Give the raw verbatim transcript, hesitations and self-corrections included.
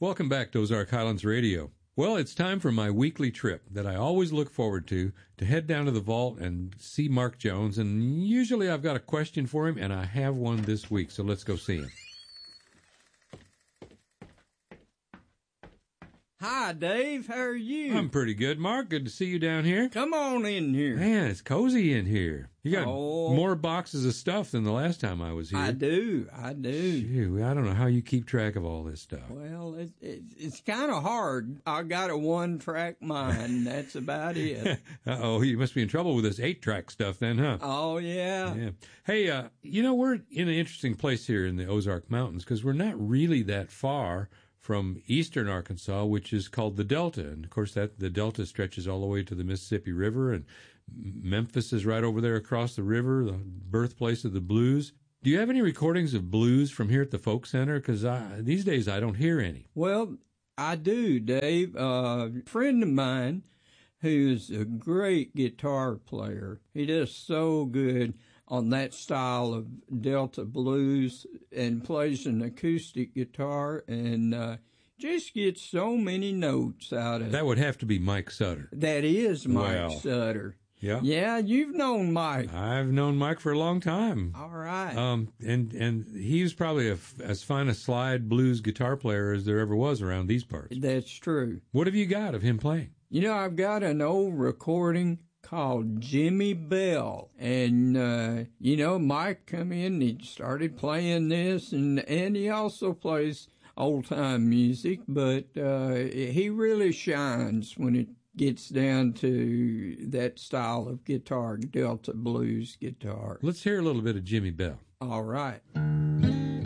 Welcome back to Ozark Highlands Radio. Well, it's time for my weekly trip that I always look forward to, to head down to the vault and see Mark Jones. And usually I've got a question for him, and I have one this week, so let's go see him. Hi, Dave. How are you? I'm pretty good, Mark. Good to see you down here. Come on in here. Man, it's cozy in here. You got oh, more boxes of stuff than the last time I was here. I do. I do. Phew, I don't know how you keep track of all this stuff. Well, it, it, it's kind of hard. I got a one-track mind. That's about it. Uh-oh, you must be in trouble with this eight-track stuff then, huh? Oh, yeah. Yeah. Hey, uh, you know, we're in an interesting place here in the Ozark Mountains because we're not really that far from eastern Arkansas, which is called the Delta. And, of course, that the Delta stretches all the way to the Mississippi River, and Memphis is right over there across the river, the birthplace of the blues. Do you have any recordings of blues from here at the Folk Center? Because these days I don't hear any. Well, I do, Dave. Uh, a friend of mine who's a great guitar player, he does so good on that style of Delta blues and plays an acoustic guitar and uh, just gets so many notes out of it. That would have to be Mike Sutter. That is Mike wow. Sutter. Yeah. Yeah, you've known Mike. I've known Mike for a long time. All right. Um, and, and he's probably a, as fine a slide blues guitar player as there ever was around these parts. That's true. What have you got of him playing? You know, I've got an old recording called Jimmy Bell. And, uh, you know, Mike come in and he started playing this, and, and he also plays old-time music, but uh, he really shines when it gets down to that style of guitar, Delta blues guitar. Let's hear a little bit of Jimmy Bell. All right.